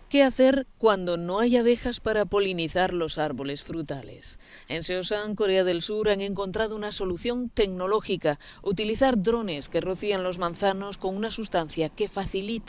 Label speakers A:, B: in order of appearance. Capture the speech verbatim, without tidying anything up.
A: ¿Qué hacer cuando no hay abejas para polinizar los árboles frutales? En Seosan, Corea del Sur, han encontrado una solución tecnológica: utilizar drones que rocían los manzanos con una sustancia que facilita